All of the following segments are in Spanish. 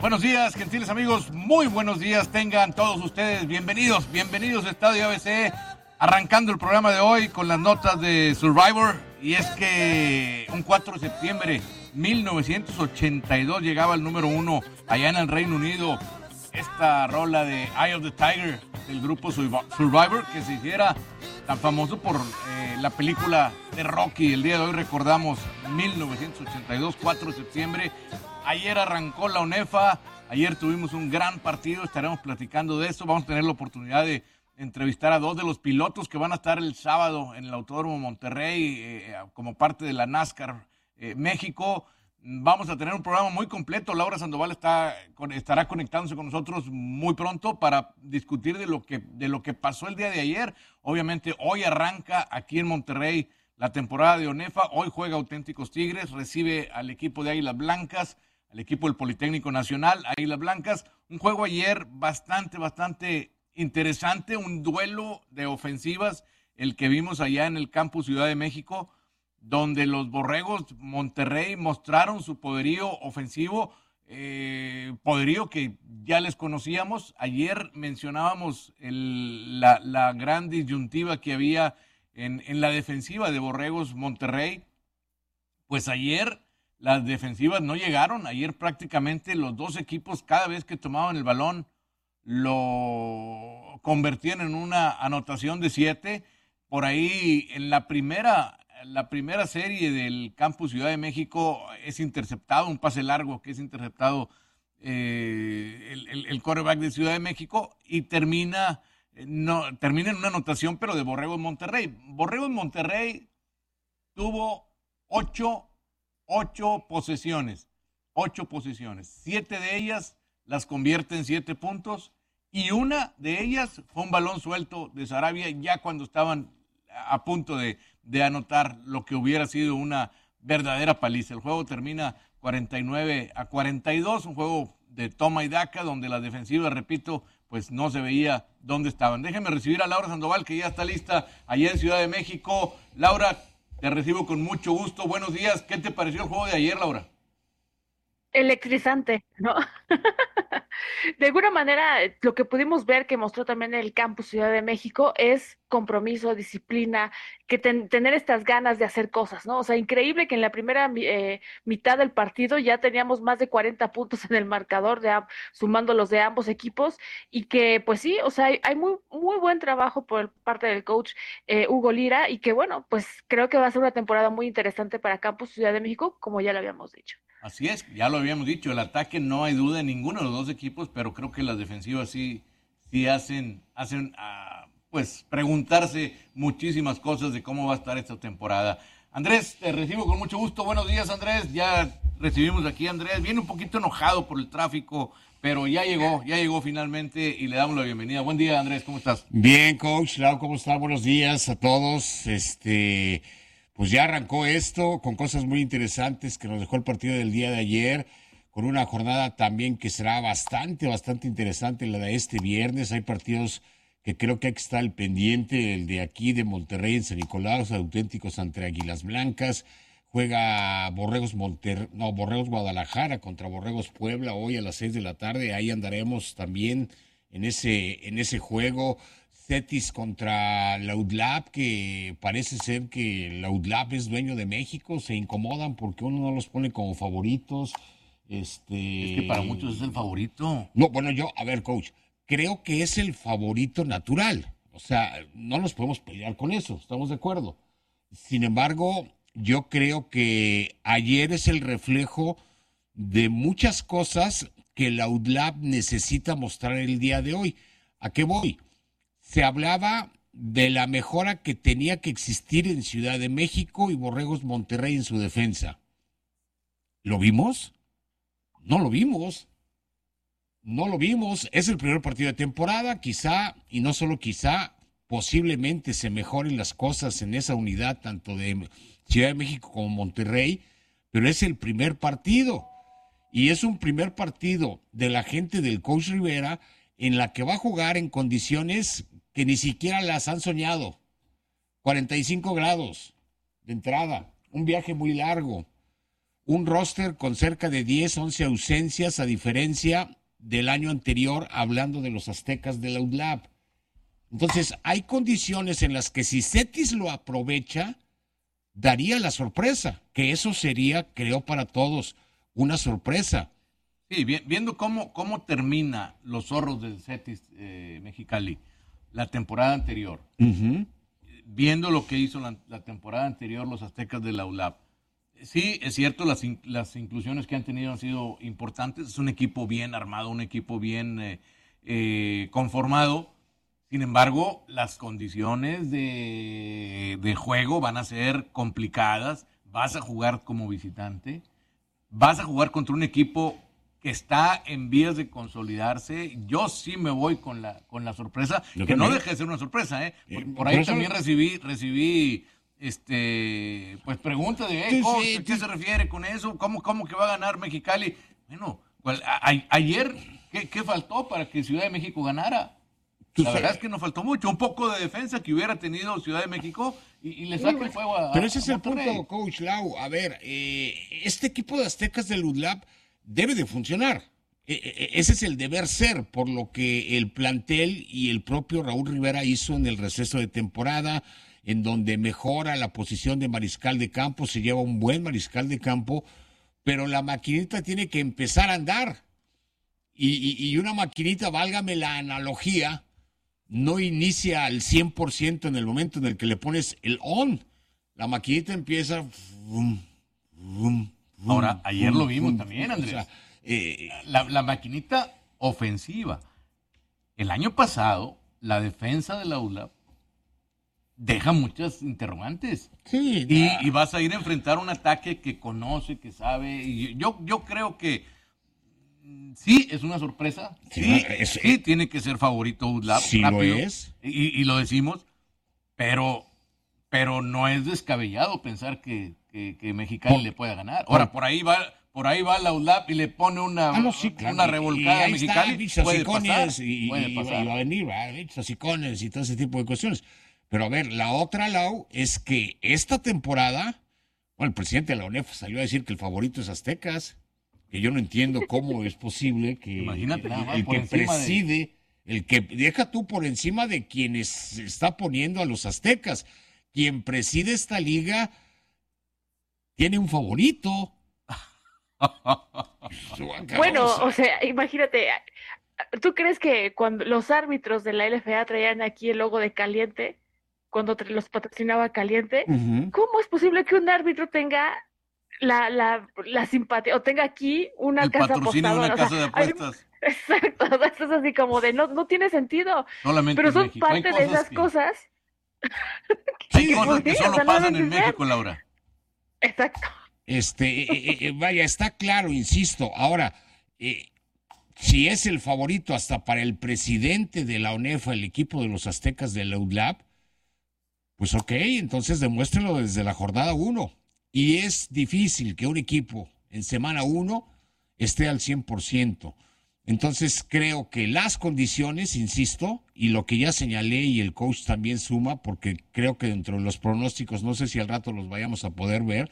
Buenos días, gentiles amigos, muy buenos días tengan todos ustedes, bienvenidos a Estadio ABC, arrancando el programa de hoy con las notas de Survivor, y es que un 4 de septiembre 1982 llegaba al número 1 allá en el Reino Unido, esta rola de Eye of the Tiger del grupo Survivor, que se hiciera tan famoso por la película de Rocky. El día de hoy recordamos 1982, 4 de septiembre. Ayer arrancó la UNEFA, ayer tuvimos un gran partido, estaremos platicando de eso. Vamos a tener la oportunidad de entrevistar a dos de los pilotos que van a estar el sábado en el Autódromo Monterrey como parte de la NASCAR México. Vamos a tener un programa muy completo. Laura Sandoval estará conectándose con nosotros muy pronto para discutir de lo que pasó el día de ayer. Obviamente hoy arranca aquí en Monterrey la temporada de ONEFA. Hoy juega Auténticos Tigres, recibe al equipo de Águilas Blancas, al equipo del Politécnico Nacional, Águilas Blancas. Un juego ayer bastante interesante, un duelo de ofensivas, el que vimos allá en el Campus Ciudad de México, donde los Borregos Monterrey mostraron su poderío ofensivo, poderío que ya les conocíamos. Ayer mencionábamos la gran disyuntiva que había en la defensiva de Borregos Monterrey. Pues ayer las defensivas no llegaron. Ayer prácticamente los dos equipos, cada vez que tomaban el balón, lo convertían en una anotación de 7. Por ahí en la primera serie del Campus Ciudad de México es interceptado, un pase largo que es interceptado el quarterback de Ciudad de México, y termina en una anotación, pero de Borregos Monterrey. Borregos Monterrey tuvo ocho posesiones, 7 de ellas las convierte en 7 puntos, y una de ellas fue un balón suelto de Sarabia ya cuando estaban a punto de anotar lo que hubiera sido una verdadera paliza. El juego termina 49-42, un juego de toma y daca, donde las defensivas, repito, pues no se veía dónde estaban. Déjenme recibir a Laura Sandoval, que ya está lista allá en Ciudad de México. Laura, te recibo con mucho gusto. Buenos días. ¿Qué te pareció el juego de ayer, Laura? Electrizante, ¿no? De alguna manera, lo que pudimos ver que mostró también el Campus Ciudad de México es compromiso, disciplina, que tener estas ganas de hacer cosas, ¿no? O sea, increíble que en la primera mitad del partido ya teníamos más de 40 puntos en el marcador, sumando los de ambos equipos, y que, pues sí, o sea, hay muy, muy buen trabajo por parte del coach Hugo Lira, y que, bueno, pues creo que va a ser una temporada muy interesante para Campus Ciudad de México, como ya lo habíamos dicho. Así es, ya lo habíamos dicho, el ataque no hay duda en ninguno de los dos equipos, pero creo que las defensivas sí hacen pues preguntarse muchísimas cosas de cómo va a estar esta temporada. Andrés, te recibo con mucho gusto. Buenos días, Andrés. Ya recibimos aquí a Andrés. Viene un poquito enojado por el tráfico, pero ya llegó finalmente, y le damos la bienvenida. Buen día, Andrés, ¿cómo estás? Bien, coach Lau, ¿cómo está? Buenos días a todos. Pues ya arrancó esto con cosas muy interesantes que nos dejó el partido del día de ayer, con una jornada también que será bastante interesante, la de este viernes. Hay partidos que creo que hay que estar al pendiente, el de aquí de Monterrey en San Nicolás, Auténticos ante Águilas Blancas. Juega Borregos Guadalajara contra Borregos Puebla hoy a las 6 de la tarde. Ahí andaremos también en ese juego. Cetis contra la UDLAP, que parece ser que la UDLAP es dueño de México. Se incomodan porque uno no los pone como favoritos. Es que para muchos es el favorito. No, bueno, a ver, coach, creo que es el favorito natural. O sea, no nos podemos pelear con eso, ¿estamos de acuerdo? Sin embargo, yo creo que ayer es el reflejo de muchas cosas que la UDLAP necesita mostrar el día de hoy. ¿A qué voy? Se hablaba de la mejora que tenía que existir en Ciudad de México y Borregos Monterrey en su defensa. ¿Lo vimos? No lo vimos. No lo vimos. Es el primer partido de temporada. Quizá, y no solo quizá, posiblemente se mejoren las cosas en esa unidad, tanto de Ciudad de México como Monterrey, pero es el primer partido. Y es un primer partido de la gente del coach Rivera, en la que va a jugar en condiciones que ni siquiera las han soñado. 45 grados de entrada, un viaje muy largo, un roster con cerca de 10, 11 ausencias, a diferencia del año anterior, hablando de los Aztecas de la UDLAP. Entonces, hay condiciones en las que si Cetis lo aprovecha, daría la sorpresa, que eso sería, creo, para todos, una sorpresa. Sí, viendo cómo termina los Zorros del Cetis Mexicali la temporada anterior, viendo lo que hizo la temporada anterior los Aztecas de la ULAP, sí, es cierto, las inclusiones que han tenido han sido importantes. Es un equipo bien armado, un equipo bien conformado. Sin embargo, las condiciones de juego van a ser complicadas. Vas a jugar como visitante. Vas a jugar contra un equipo que está en vías de consolidarse. Yo sí me voy con la sorpresa, que no deje de ser una sorpresa, ¿eh? Por ahí también recibí pues preguntas de coach, ¿a qué se refiere con eso? ¿Cómo que va a ganar Mexicali? Bueno, ayer, ¿qué faltó para que Ciudad de México ganara? La verdad es que no faltó mucho, un poco de defensa que hubiera tenido Ciudad de México y le saca el juego a Pero ese es el Monterrey. punto, Coach Lau. A ver, este equipo de Aztecas del UDLAP debe de funcionar. Ese es el deber ser, por lo que el plantel y el propio Raúl Rivera hizo en el receso de temporada, en donde mejora la posición de mariscal de campo, se lleva un buen mariscal de campo, pero la maquinita tiene que empezar a andar. Y una maquinita, válgame la analogía, no inicia al 100% en el momento en el que le pones el on. La maquinita empieza... Ahora, ayer lo vimos también, Andrés. O sea, la maquinita ofensiva. El año pasado, la defensa de la ULAP deja muchas interrogantes. Sí, y vas a ir a enfrentar un ataque que conoce, que sabe. Y yo creo que sí, es una sorpresa. Sí, tiene que ser favorito UDLAP. Sí rápido, lo es. Y lo decimos, pero no es descabellado pensar que Mexicali le pueda ganar. Ahora, por ahí va la UDLAP y le pone una revolcada a Mexicali. Puede pasar. Y va a venir, Sasicones y todo ese tipo de cuestiones. Pero a ver, la otra, Lau, es que esta temporada, bueno, el presidente de la UNEF salió a decir que el favorito es Aztecas, que yo no entiendo cómo es posible que imagínate nada más el por que encima preside, el que deja tú por encima de quienes está poniendo a los Aztecas, quien preside esta liga tiene un favorito. Bueno, o sea, imagínate, ¿tú crees que cuando los árbitros de la LFA traían aquí el logo de Caliente, cuando los patrocinaba Caliente, ¿cómo es posible que un árbitro tenga la simpatía o tenga aquí una casa apostadora? Una casa de apuestas. Exacto, eso es así como de no tiene sentido. Solamente pero son México. parte de esas cosas. Hay cosas que solo pasan en México, Laura. Exacto. Vaya, está claro, insisto. Ahora, si es el favorito hasta para el presidente de la UNEFA, el equipo de los Aztecas de la UDLAP, pues ok, entonces demuéstrenlo desde la jornada 1. Y es difícil que un equipo en semana 1 esté al 100%. Entonces creo que las condiciones, insisto, y lo que ya señalé y el coach también suma, porque creo que dentro de los pronósticos, no sé si al rato los vayamos a poder ver,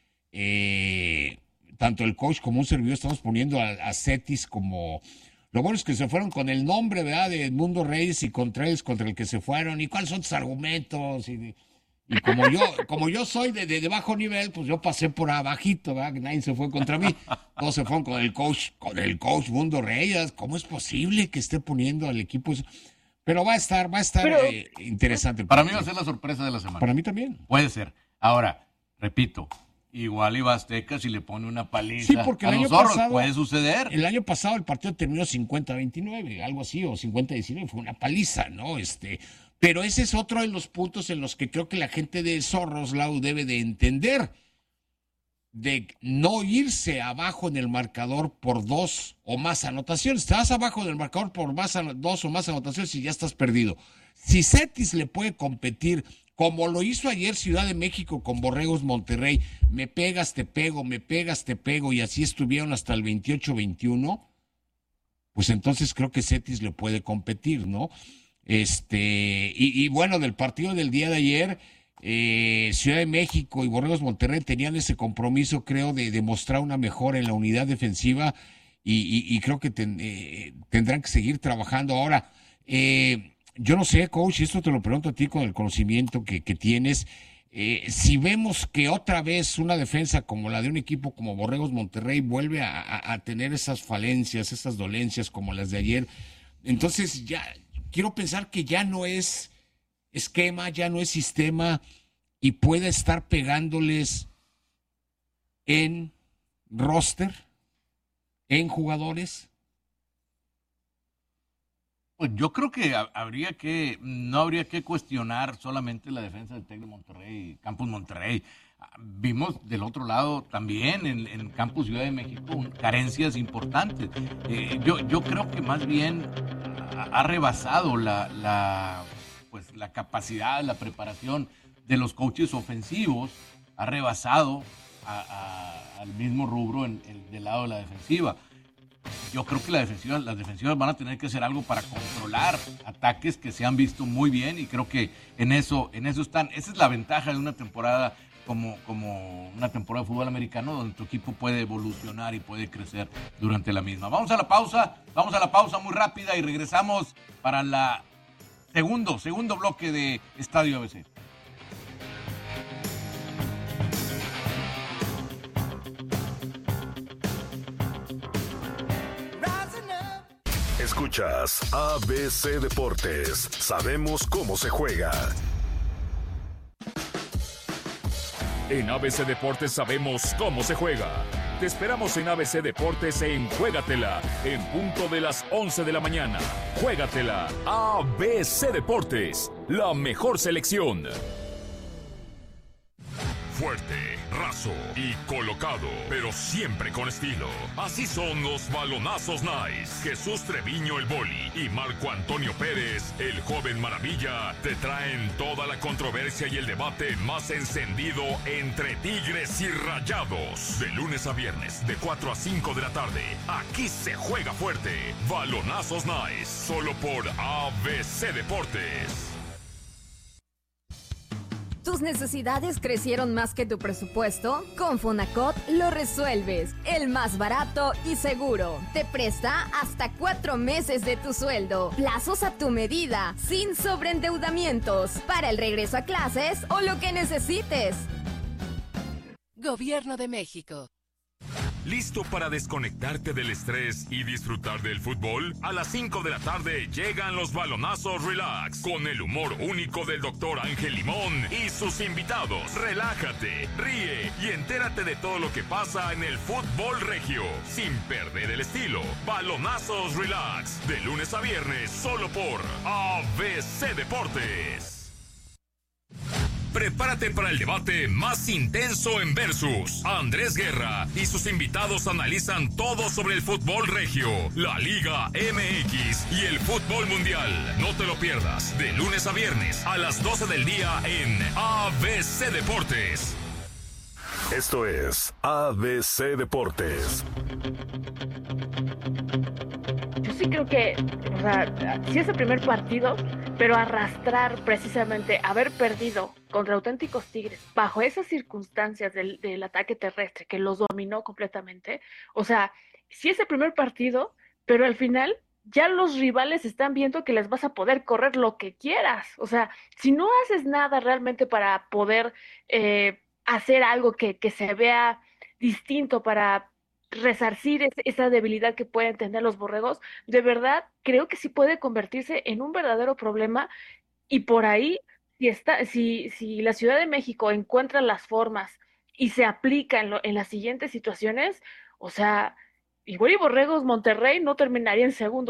tanto el coach como un servidor estamos poniendo a Cetis como... Lo bueno es que se fueron con el nombre, ¿verdad?, de Edmundo Reyes y Contreras contra el que se fueron, y cuáles son tus argumentos, y como yo soy de bajo nivel, pues yo pasé por abajito, ¿verdad? Que nadie se fue contra mí. Todos se fueron con el coach Mundo Reyes. ¿Cómo es posible que esté poniendo al equipo eso? Pero va a estar interesante. Para mí va a ser la sorpresa de la semana. Para mí también. Puede ser. Ahora, repito, igual iba Azteca si le pone una paliza sí, porque a los Zorros, puede suceder. El año pasado el partido terminó 50-29, algo así, o 50-19, fue una paliza, ¿no? Pero ese es otro de los puntos en los que creo que la gente de Zorros, Lau, debe de entender, de no irse abajo en el marcador por 2 o más anotaciones. Te vas abajo en el marcador por 2 o más anotaciones y ya estás perdido. Si Cetis le puede competir, como lo hizo ayer Ciudad de México con Borregos Monterrey, me pegas, te pego, y así estuvieron hasta el 28-21, pues entonces creo que Cetis le puede competir, ¿no? Y bueno, del partido del día de ayer, Ciudad de México y Borregos Monterrey tenían ese compromiso, creo, de demostrar una mejora en la unidad defensiva y creo que tendrán que seguir trabajando. Ahora, yo no sé, coach, y esto te lo pregunto a ti con el conocimiento que tienes, si vemos que otra vez una defensa como la de un equipo como Borregos Monterrey vuelve a tener esas falencias, esas dolencias como las de ayer, entonces ya quiero pensar que ya no es esquema, ya no es sistema y puede estar pegándoles en roster, en jugadores. Pues yo creo que no habría que cuestionar solamente la defensa del TEC de Monterrey, Campus Monterrey. Vimos del otro lado también en Campus Ciudad de México carencias importantes. Yo creo que más bien ha rebasado la capacidad, la preparación de los coaches ofensivos, ha rebasado al mismo rubro del lado de la defensiva. Yo creo que las defensivas van a tener que hacer algo para controlar ataques que se han visto muy bien y creo que en eso están. Esa es la ventaja de una temporada como una temporada de fútbol americano donde tu equipo puede evolucionar y puede crecer durante la misma. Vamos a la pausa muy rápida y regresamos para la segundo bloque de Estadio ABC. Escuchas ABC Deportes. Sabemos cómo se juega. En ABC Deportes sabemos cómo se juega. Te esperamos en ABC Deportes en Juégatela, en punto de las 11 de la mañana. Juégatela, ABC Deportes, la mejor selección. Fuerte, raso y colocado, pero siempre con estilo. Así son los balonazos Nice. Jesús Treviño el Boli y Marco Antonio Pérez, el joven maravilla, te traen toda la controversia y el debate más encendido entre Tigres y Rayados. De lunes a viernes, de 4 a 5 de la tarde. Aquí se juega fuerte. Balonazos Nice, solo por ABC Deportes. ¿Tus necesidades crecieron más que tu presupuesto? Con Fonacot lo resuelves. El más barato y seguro. Te presta hasta 4 meses de tu sueldo. Plazos a tu medida, sin sobreendeudamientos. Para el regreso a clases o lo que necesites. Gobierno de México. ¿Listo para desconectarte del estrés y disfrutar del fútbol? A las 5 de la tarde llegan los balonazos Relax, con el humor único del Dr. Ángel Limón y sus invitados. Relájate, ríe y entérate de todo lo que pasa en el fútbol regio, sin perder el estilo. Balonazos Relax, de lunes a viernes, solo por ABC Deportes. Prepárate para el debate más intenso en Versus. Andrés Guerra y sus invitados analizan todo sobre el fútbol regio, la Liga MX y el fútbol mundial. No te lo pierdas, de lunes a viernes a las 12 del día en ABC Deportes. Esto es ABC Deportes. Yo sí creo que, o sea, sí es el primer partido, pero arrastrar precisamente, haber perdido contra auténticos Tigres, bajo esas circunstancias del ataque terrestre que los dominó completamente, o sea, sí es el primer partido, pero al final ya los rivales están viendo que les vas a poder correr lo que quieras, o sea, si no haces nada realmente para poder hacer algo que se vea distinto para resarcir esa debilidad que pueden tener los borregos, de verdad creo que sí puede convertirse en un verdadero problema y por ahí, si la Ciudad de México encuentra las formas y se aplica en las siguientes situaciones, o sea, igual y Borregos Monterrey no terminaría en segundo,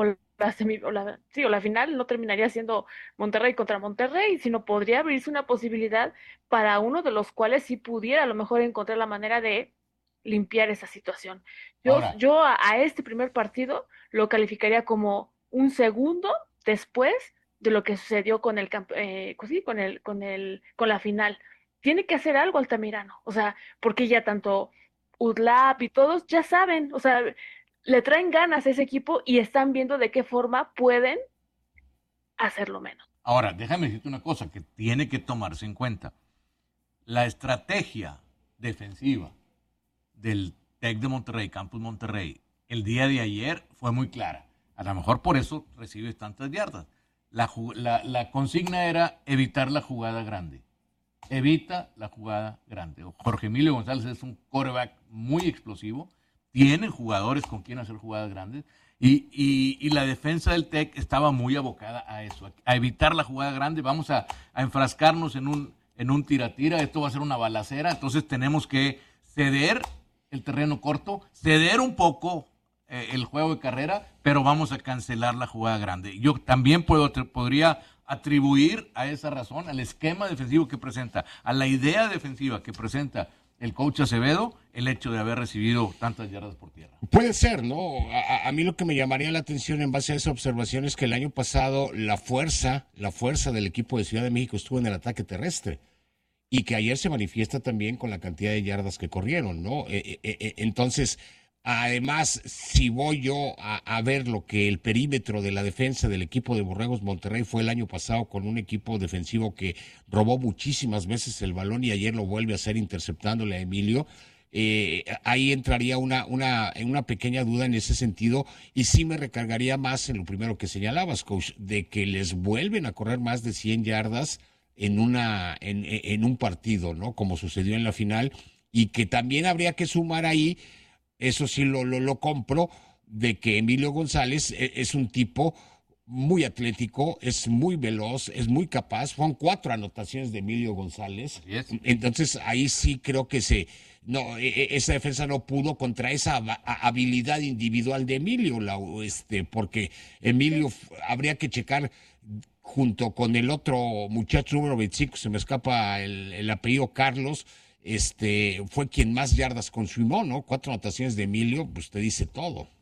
o la final no terminaría siendo Monterrey contra Monterrey, sino podría abrirse una posibilidad para uno de los cuales sí pudiera a lo mejor encontrar la manera de limpiar esa situación. Yo a este primer partido lo calificaría como un segundo después de lo que sucedió con con la final. Tiene que hacer algo Altamirano, o sea, porque ya tanto UDLAP y todos ya saben, o sea, le traen ganas a ese equipo y están viendo de qué forma pueden hacerlo menos. Ahora, déjame decirte una cosa que tiene que tomarse en cuenta. La estrategia defensiva del TEC de Monterrey, Campus Monterrey, el día de ayer fue muy clara. A lo mejor por eso recibes tantas yardas. La consigna era evitar la jugada grande. Evita la jugada grande. Jorge Emilio González es un quarterback muy explosivo. Tiene jugadores con quien hacer jugadas grandes. Y la defensa del TEC estaba muy abocada a eso, a evitar la jugada grande. Vamos a enfrascarnos en un tira-tira. Esto va a ser una balacera. Entonces tenemos que ceder el terreno corto, ceder un poco el juego de carrera, pero vamos a cancelar la jugada grande. Yo también podría atribuir a esa razón, al esquema defensivo que presenta, a la idea defensiva que presenta el coach Acevedo, el hecho de haber recibido tantas yardas por tierra. Puede ser, ¿no? A mí lo que me llamaría la atención en base a esa observación es que el año pasado la fuerza del equipo de Ciudad de México estuvo en el ataque terrestre y que ayer se manifiesta también con la cantidad de yardas que corrieron, ¿no? Entonces, además, si voy yo a ver lo que el perímetro de la defensa del equipo de Borregos Monterrey fue el año pasado con un equipo defensivo que robó muchísimas veces el balón y ayer lo vuelve a hacer interceptándole a Emilio, ahí entraría una pequeña duda en ese sentido y sí me recargaría más en lo primero que señalabas, coach, de que les vuelven a correr más de 100 yardas en un partido, ¿no? Como sucedió en la final, y que también habría que sumar ahí, eso sí lo compro, de que Emilio González es un tipo muy atlético, es muy veloz, es muy capaz. Fueron 4 anotaciones de Emilio González. Yes. Entonces ahí sí creo que esa defensa no pudo contra esa habilidad individual de Emilio, porque Emilio habría que checar junto con el otro muchacho número 25, se me escapa el apellido Carlos, fue quien más yardas consumó, ¿no? 4 anotaciones de Emilio, pues te dice todo.